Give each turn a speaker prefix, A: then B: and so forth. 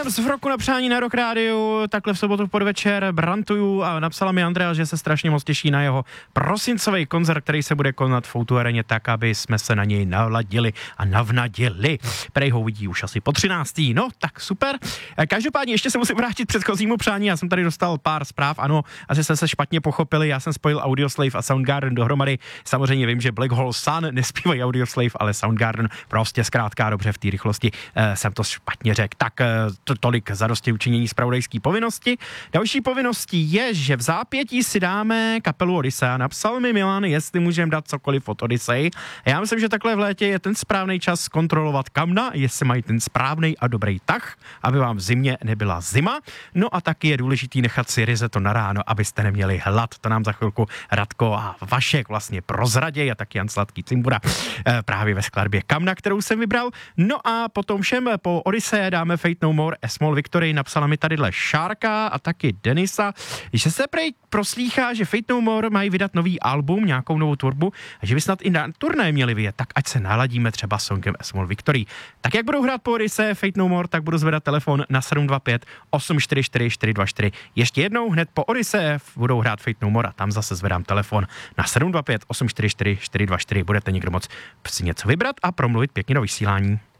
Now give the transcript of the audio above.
A: Williams v roku na přání na Rock Rádiu, takhle v sobotu podvečer brantuju a napsala mi Andrea, že se strašně moc těší na jeho prosincový koncert, který se bude konat v O2 areně tak, aby jsme se na něj naladili a navnadili. Prej ho uvidí už asi po 13. No, tak super. Každopádně ještě se musím vrátit předchozímu přání, já jsem tady dostal pár zpráv, ano, asi jste se špatně pochopili, já jsem spojil Audioslave a Soundgarden dohromady. Samozřejmě vím, že Black Hole Sun nespívají Audioslave, ale Soundgarden prostě zkrátka dobře v té rychlosti jsem to špatně řekl. Tak tolik zadosti učinění zpravodajské povinnosti. Další povinností je, že v zápětí si dáme kapelu Odyssey. Napsal mi Milan, jestli můžeme dát cokoliv od Odyssey. Já myslím, že takhle v létě je ten správný čas kontrolovat kamna, jestli mají ten správný a dobrý tah, aby vám v zimě nebyla zima. No a taky je důležitý nechat si ryze to na ráno, abyste neměli hlad. To nám za chvilku Radko a Vašek vlastně prozraděj a taky Jan Sladký Cimbura právě ve skladbě Kamna, kterou jsem vybral. No a potom všem po Odyssey dáme Fate No More, A Small Victory. Napsala mi tadyhle Šárka a taky Denisa, že se prej proslýchá, že Fate No More mají vydat nový album, nějakou novou tvorbu a že by snad i na turné měli vyjet, tak ať se naladíme třeba songem A Small Victory. Tak jak budou hrát po Odyssey Fate No More, tak budu zvedat telefon na 725 844 424. Ještě jednou hned po Odyssey budou hrát Fate No More a tam zase zvedám telefon na 725 844 424. Budete někdo moc si něco vybrat a promluvit pěkně do vysílání.